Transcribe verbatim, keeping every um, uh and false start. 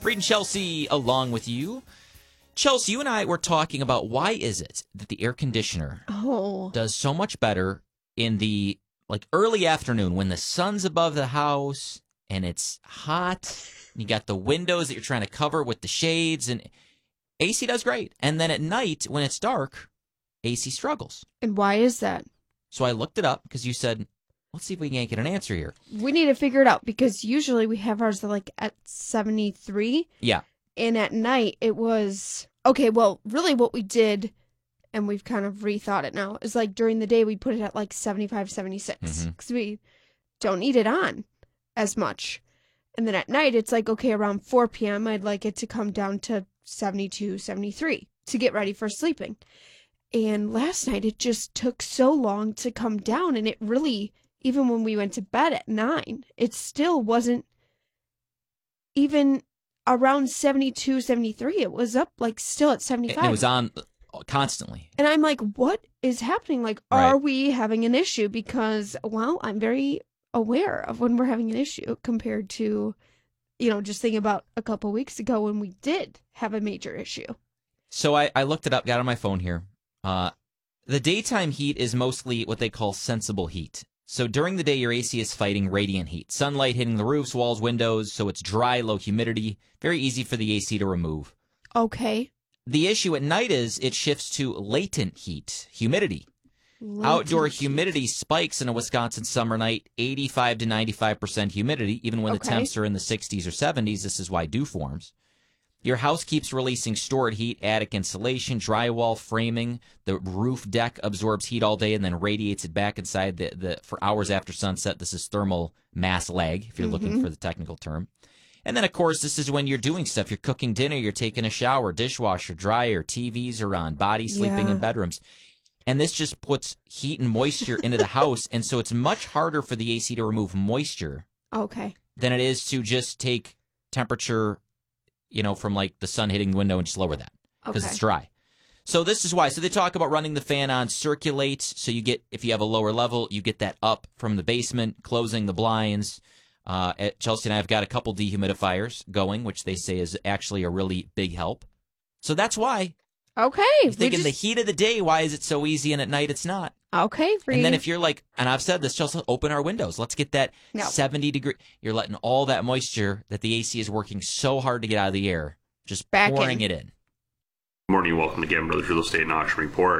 Reed and Chelsea along with you. Chelsea, you and I were talking about why is it that the air conditioner oh. does so much better in the like early afternoon when the sun's above the house and it's hot. And you got the windows that you're trying to cover with the shades, and A C does great. And then at night when it's dark, A C struggles. And why is that? So I looked it up because you said, let's see if we can get an answer here. We need to figure it out because usually we have ours like at seventy-three. Yeah. And at night it was, okay, well, really what we did, and we've kind of rethought it now, is like during the day we put it at like seventy-five, seventy-six Mm-hmm. because we don't need it on as much. And then at night it's like, okay, around four p.m. I'd like it to come down to seventy-two, seventy-three to get ready for sleeping. And last night it just took so long to come down, and it really, even when we went to bed at nine, it still wasn't even around seventy-two, seventy-three. It was up like still at seventy-five. And it was on constantly. And I'm like, what is happening? Like, Right. are we having an issue? Because, well, I'm very aware of when we're having an issue compared to, you know, just thinking about a couple weeks ago when we did have a major issue. So I, I looked it up, got on my phone here. Uh, the daytime heat is mostly what they call sensible heat. So during the day, your A C is fighting radiant heat. Sunlight hitting the roofs, walls, windows, so it's dry, low humidity. Very easy for the A C to remove. Okay. The issue at night is it shifts to latent heat, humidity. Latent Outdoor heat. humidity spikes in a Wisconsin summer night, eighty-five to ninety-five percent humidity, even when the Okay. temps are in the sixties or seventies. This is why dew forms. Your house keeps releasing stored heat, attic insulation, drywall, framing. The roof deck absorbs heat all day and then radiates it back inside the, the for hours after sunset. This is thermal mass lag, if you're Mm-hmm. looking for the technical term. And then, of course, this is when you're doing stuff. You're cooking dinner, you're taking a shower, dishwasher, dryer, T Vs are on, body sleeping Yeah. in bedrooms. And this just puts heat and moisture into the house. And so it's much harder for the A C to remove moisture Okay. than it is to just take temperature, you know, from like the sun hitting the window and just lower that because Okay. it's dry. So this is why. So they talk about running the fan on circulate. So you get, if you have a lower level, you get that up from the basement, closing the blinds. Uh, at Chelsea and I have got a couple dehumidifiers going, which they say is actually a really big help. So that's why. Okay. You're we thinking just- the heat of the day, why is it so easy and at night it's not? Okay. For And then you. if you're like, and I've said this, Chelsea, open our windows. Let's get that No. seventy degree. You're letting all that moisture that the A C is working so hard to get out of the air, just Back pouring in. it in. Good morning. Welcome to Gavin Brothers Real Estate and Auction Report.